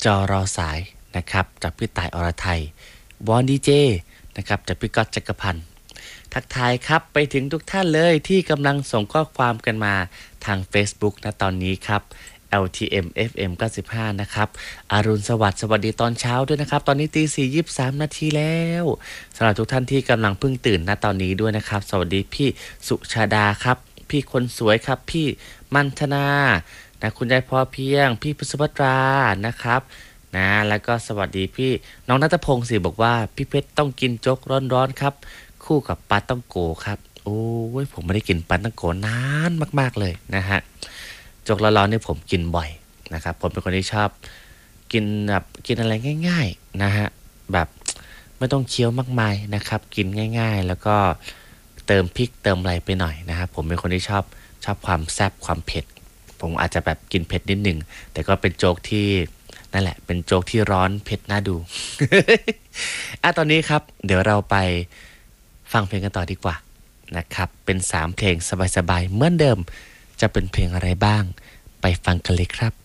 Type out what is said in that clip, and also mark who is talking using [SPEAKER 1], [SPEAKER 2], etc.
[SPEAKER 1] จอรอสายนะครับจากพี่ต่ายอรไทยวอนดีเจนะครับจากพี่ก๊อตจักรพันธ์ทักทายครับไปถึงทุกท่านเลยที่กำลังส่งข้อความกันมาทาง Facebook นะตอนนี้ครับ LTM FM 95นะครับอรุณสวัสดีตอนเช้าด้วยนะครับตอนนี้ตี 4:23 นาทีแล้วสำหรับทุกท่านที่กำลังเพิ่งตื่นนะตอนนี้ด้วยนะครับสวัสดีพี่สุชาดาครับพี่คนสวยครับพี่มันธนานะคุณยายพอเพียงพี่พุทธภัตรานะครับนะแล้วก็สวัสดีพี่น้องณัฐพงศ์สิบอกว่าพี่เพชรต้องกินโจ๊กร้อนๆครับคู่กับปลาต้องโกครับโอ้ยผมไม่ได้กินปลาต้องโกนานมากๆเลยนะฮะโจ๊กร้อนๆนี่ผมกินบ่อยนะครับผมเป็นคนที่ชอบกินแบบกินอะไรง่ายๆนะฮะแบบไม่ต้องเคี้ยวมากมายนะครับกินง่ายๆแล้วก็เติมพริกเติมอะไรไปหน่อยนะครับผมเป็นคนที่ชอบความแซ่บความเผ็ดผมอาจจะแบบกินเผ็ดนิดหนึ่งแต่ก็เป็นโจ๊กที่นั่นแหละเป็นโจ๊กที่ร้อนเผ็ดน่าดู ตอนนี้ครับเดี๋ยวเราไปฟังเพลงกันต่อดีกว่านะครับเป็น3เพลงสบายๆเหมือนเดิมจะเป็นเพลงอะไรบ้างไปฟังกันเลยครับ